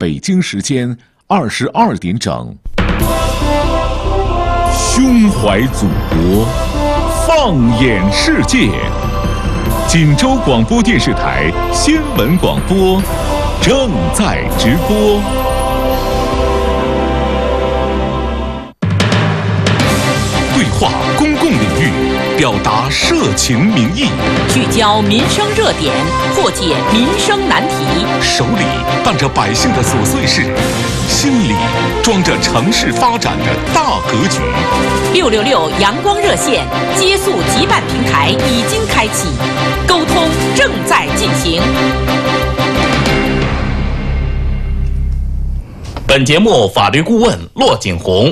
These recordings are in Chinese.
北京时间22点整。胸怀祖国，放眼世界。锦州广播电视台新闻广播正在直播。对话公共领域，表达社情民意， 聚焦民生热点，破解民生难题。 手里办着百姓的琐碎事，心里装着城市发展的大格局。 666阳光热线接速急办平台已经开启，沟通正在进行。 本节目法律顾问骆景红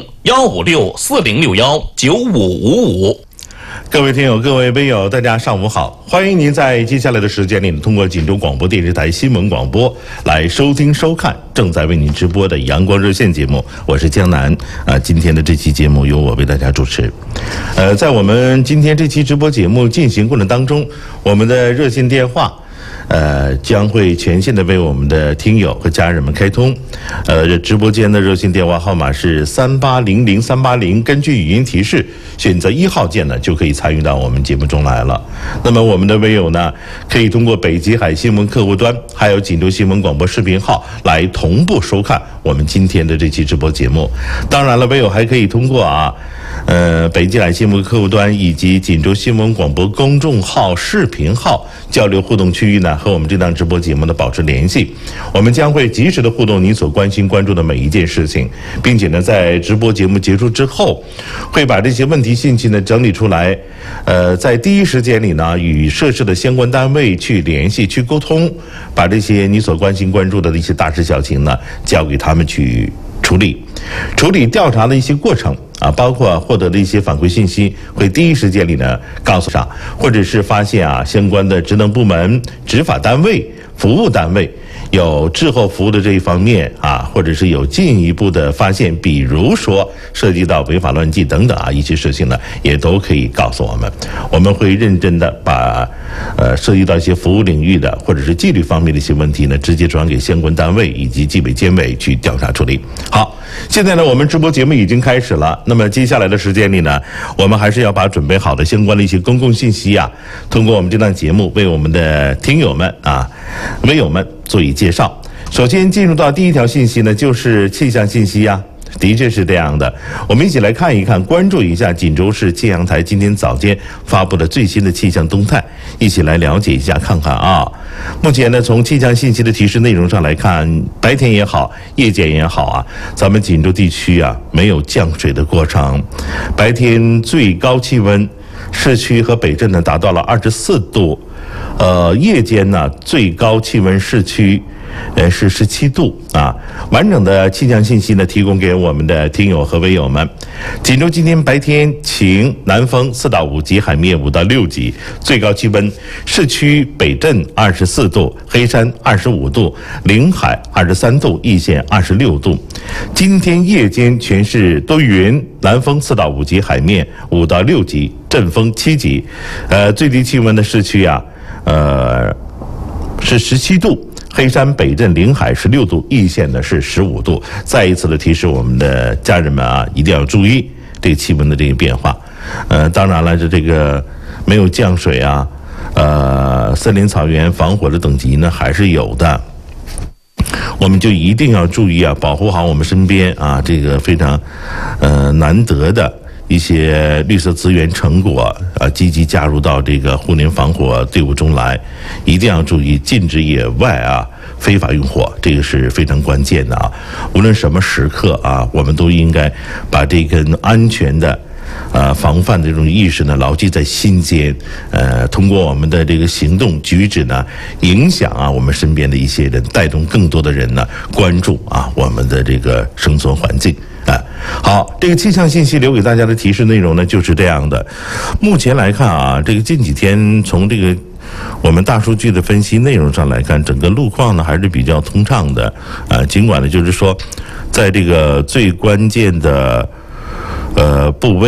15640619555。 各位听友，各位微友，大家上午好！欢迎您在接下来的时间里通过锦州广播电视台新闻广播来收听收看正在为您直播的阳光热线节目。我是江南今天的这期节目由我为大家主持。在我们今天这期直播节目进行过程当中，我们的热线电话将会全线的为我们的听友和家人们开通。直播间的热线电话号码是3800-380，根据语音提示选择1号键呢，就可以参与到我们节目中来了。那么我们的微友呢，可以通过北极海新闻客户端，还有锦州新闻广播视频号来同步收看我们今天的这期直播节目。当然了，微友还可以通过北极海新闻客户端以及锦州新闻广播公众号视频号交流互动区域呢，和我们这档直播节目的保持联系。我们将会及时的互动您所关心关注的每一件事情，并且呢，在直播节目结束之后，会把这些问题信息呢整理出来，在第一时间里呢，与涉事的相关单位去联系、去沟通，把这些你所关心关注的一些大事小情呢，交给他们去处理调查的一些过程包括获得的一些反馈信息，会第一时间里呢告诉上，或者是发现相关的职能部门、执法单位、服务单位有滞后服务的这一方面或者是有进一步的发现，比如说涉及到违法乱纪等等一些事情呢，也都可以告诉我们。我们会认真的把涉及到一些服务领域的或者是纪律方面的一些问题呢，直接转给相关单位以及纪委监委去调查处理。好，现在呢，我们直播节目已经开始了。那么接下来的时间里呢，我们还是要把准备好的相关的一些公共信息通过我们这档节目为我们的听友们微友们做以介绍。首先进入到第一条信息呢，就是气象信息的确是这样的，我们一起来看一看，关注一下锦州市气象台今天早间发布的最新的气象动态，一起来了解一下看看目前呢，从气象信息的提示内容上来看，白天也好，夜间也好咱们锦州地区没有降水的过程。白天最高气温，市区和北镇呢达到了24度，夜间呢最高气温市区是17度完整的气象信息呢提供给我们的听友和微友们。锦州今天白天晴，南风4到5级，海面5到6级，最高气温市区北镇24度，黑山25度，临海23度，易县26度。今天夜间全市多云，南风4到5级，海面5到6级，阵风7级。最低气温的市区是17度，黑山北镇临海16度，易县呢是15度。再一次的提示我们的家人们一定要注意这个气温的这个变化。当然了，这个没有降水森林草原防火的等级呢还是有的。我们就一定要注意保护好我们身边这个非常难得的一些绿色资源成果积极加入到这个护林防火队伍中来，一定要注意禁止野外非法用火，这个是非常关键的无论什么时刻我们都应该把这根安全的防范的这种意识呢牢记在心间，通过我们的这个行动举止呢，影响我们身边的一些人，带动更多的人呢关注我们的这个生存环境。好，这个气象信息留给大家的提示内容呢就是这样的。目前来看这个近几天从这个我们大数据的分析内容上来看，整个路况呢还是比较通畅的尽管呢就是说在这个最关键的部位